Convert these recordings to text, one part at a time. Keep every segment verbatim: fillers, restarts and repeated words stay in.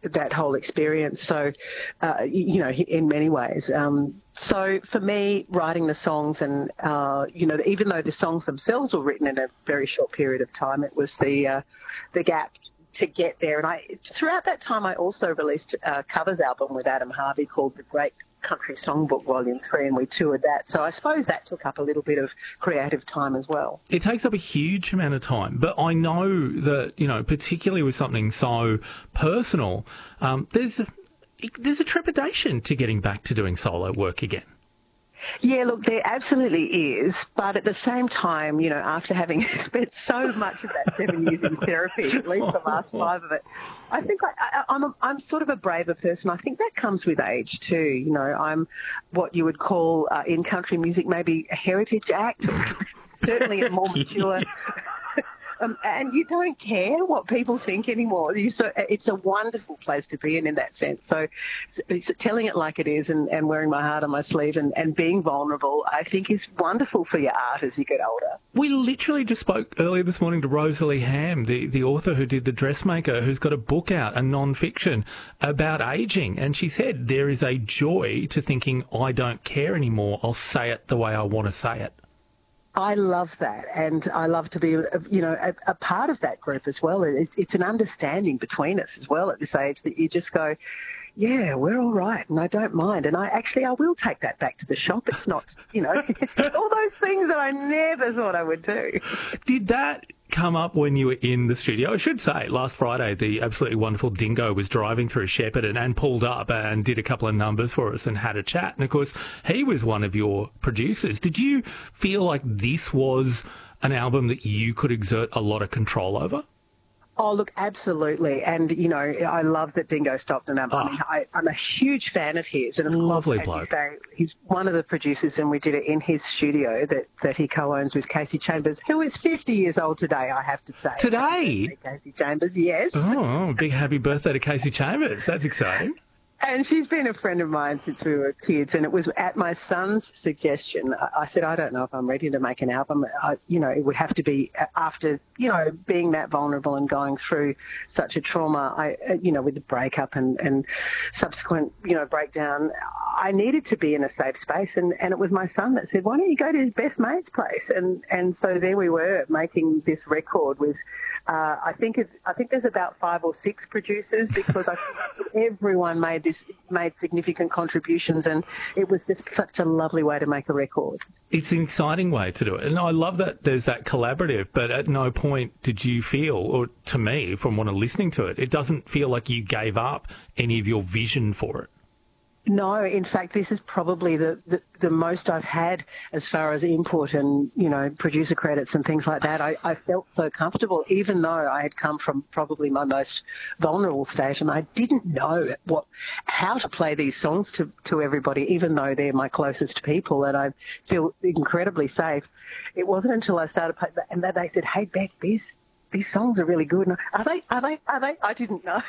that whole experience. So, uh, you know, in many ways. Um, so for me, writing the songs and, uh, you know, even though the songs themselves were written in a very short period of time, it was the uh, the gap to get there. And I throughout that time, I also released a covers album with Adam Harvey called The Great Country Songbook Volume three, and we toured that. So I suppose that took up a little bit of creative time as well. It takes up a huge amount of time, but I know that, you know, particularly with something so personal, um, there's, a, there's a trepidation to getting back to doing solo work again. Yeah, look, there absolutely is. But at the same time, you know, after having spent so much of that seven years in therapy, at least the last five of it, I think I, I, I'm, a, I'm sort of a braver person. I think that comes with age too. You know, I'm what you would call uh, in country music maybe a heritage act, or certainly a more mature... Um, and you don't care what people think anymore. You, so it's a wonderful place to be in in that sense. So it's telling it like it is and, and wearing my heart on my sleeve and, and being vulnerable, I think, is wonderful for your art as you get older. We literally just spoke earlier this morning to Rosalie Ham, the, the author who did The Dressmaker, who's got a book out, a non-fiction, about ageing. And she said there is a joy to thinking, I don't care anymore. I'll say it the way I want to say it. I love that, and I love to be, you know, a, a part of that group as well. It, it's an understanding between us as well at this age that you just go, yeah, we're all right, and I don't mind. And I actually, I will take that back to the shop. It's not, you know, all those things that I never thought I would do. Did that come up when you were in the studio? I should say, last Friday, the absolutely wonderful Dingo was driving through Shepparton and pulled up and did a couple of numbers for us and had a chat. And, of course, he was one of your producers. Did you feel like this was an album that you could exert a lot of control over? Oh, look, absolutely. And, you know, I love that Dingo stopped and um, Oh. I mean, I, I'm a huge fan of his. And of Lovely course, bloke. as you say, he's one of the producers, and we did it in his studio that, that he co-owns with Casey Chambers, who is fifty years old today, I have to say. Today? Casey Chambers, yes. Oh, big happy birthday to Casey Chambers. That's exciting. And she's been a friend of mine since we were kids, and it was at my son's suggestion. I, I said, I don't know if I'm ready to make an album. I, you know, it would have to be after, you know, being that vulnerable and going through such a trauma, I, you know, with the breakup and, and subsequent, you know, breakdown, I needed to be in a safe space. And, and it was my son that said, why don't you go to his best mate's place? And and so there we were making this record with, uh, I think it, I think there's about five or six producers, because I think everyone made this made significant contributions, and it was just such a lovely way to make a record. It's an exciting way to do it. And I love that there's that collaborative, but at no point did you feel, or to me, from what I'm listening to it, it doesn't feel like you gave up any of your vision for it. No, in fact, this is probably the, the, the most I've had as far as input and, you know, producer credits and things like that. I, I felt so comfortable, even though I had come from probably my most vulnerable state, and I didn't know what how to play these songs to, to everybody, even though they're my closest people and I feel incredibly safe. It wasn't until I started playing, and then they said, hey, Beck, these, these songs are really good. And I, are they? Are they? Are they? I didn't know.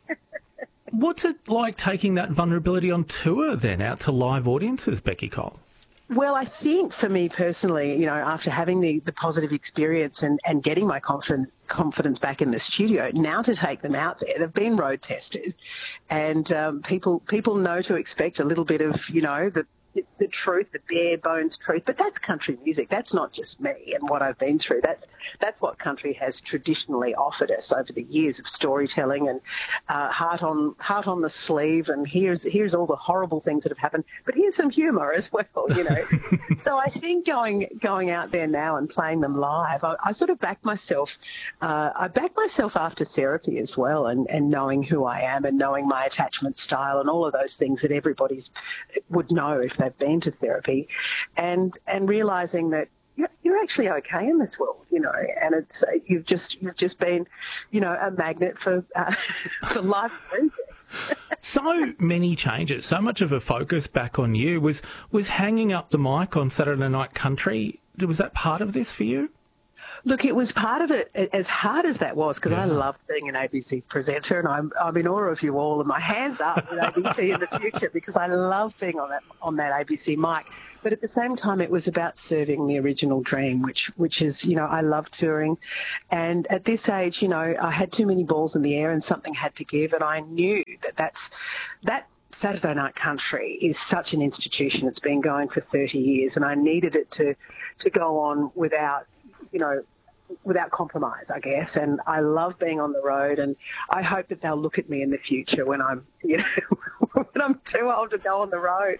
What's it like taking that vulnerability on tour then, out to live audiences, Becky Cole? Well, I think for me personally, you know, after having the, the positive experience and, and getting my confidence, confidence back in the studio, now to take them out there, they've been road tested, and um, people people know to expect a little bit of, you know, the the truth, the bare bones truth. But that's country music. That's not just me and what I've been through. That's that's what country has traditionally offered us over the years of storytelling and uh, heart on heart on the sleeve. And here's here's all the horrible things that have happened, but here's some humour as well. You know. So I think going going out there now and playing them live, I, I sort of back myself. Uh, I back myself after therapy as well, and, and knowing who I am and knowing my attachment style and all of those things that everybody's would know if they've been to therapy, and and realizing that you're, you're actually okay in this world, you know, and it's uh, you've just you've just been, you know, a magnet for uh, for life projects. So many changes, so much of a focus back on you. Was was hanging up the mic on Saturday Night Country, was that part of this for you? Look, it was part of it, as hard as that was, because yeah. I loved being an A B C presenter, and I'm I'm in awe of you all, and my hands up with A B C in the future because I love being on that on that A B C mic. But at the same time, it was about serving the original dream, which which is, you know, I love touring, and at this age, you know, I had too many balls in the air, and something had to give, and I knew that that's that. Saturday Night Country is such an institution. It's been going for thirty years, and I needed it to to go on without, you know, without compromise, I guess. And I love being on the road, and I hope that they'll look at me in the future when I'm, you know, when I'm too old to go on the road.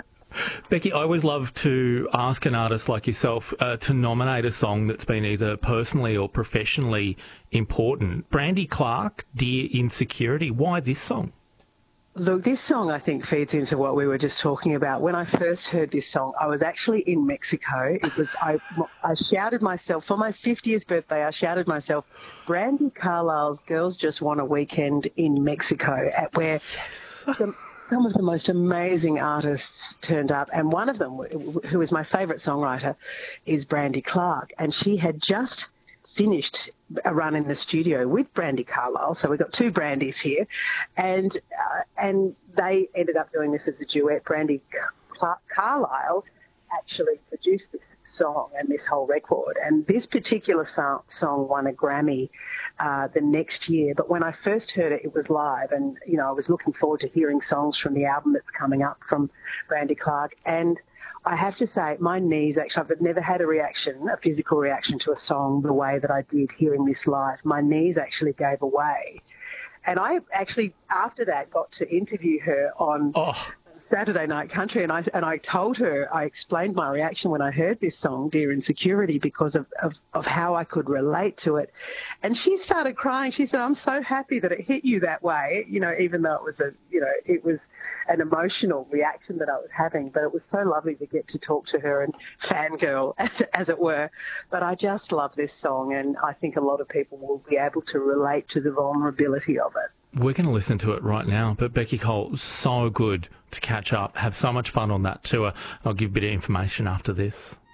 Becky, I always love to ask an artist like yourself uh, to nominate a song that's been either personally or professionally important. Brandi Clark, Dear Insecurity. Why this song? Look, this song, I think, feeds into what we were just talking about. When I first heard this song, I was actually in Mexico. It was I, I shouted myself, for my fiftieth birthday, I shouted myself, Brandi Carlile's Girls Just Want a Weekend in Mexico, at where yes. some, some of the most amazing artists turned up. And one of them, who is my favourite songwriter, is Brandi Clark. And she had just finished a run in the studio with Brandi Carlile, so we've got two Brandis here, and uh, and they ended up doing this as a duet. Brandi Car- Carlile actually produced this song and this whole record, and this particular so- song won a Grammy uh, the next year. But when I first heard it, it was live, and you know I was looking forward to hearing songs from the album that's coming up from Brandi Clark, and I have to say, my knees actually, I've never had a reaction, a physical reaction to a song the way that I did hearing this live. My knees actually gave away. And I actually, after that, got to interview her on oh. Saturday Night Country, and I and I told her, I explained my reaction when I heard this song, Dear Insecurity, because of, of, of how I could relate to it. And she started crying. She said, I'm so happy that it hit you that way, you know, even though it was a, you know, it was an emotional reaction that I was having, but it was so lovely to get to talk to her and fangirl, as, as it were. But I just love this song, and I think a lot of people will be able to relate to the vulnerability of it. We're going to listen to it right now, but Becky Cole, so good to catch up, have so much fun on that tour. I'll give a bit of information after this.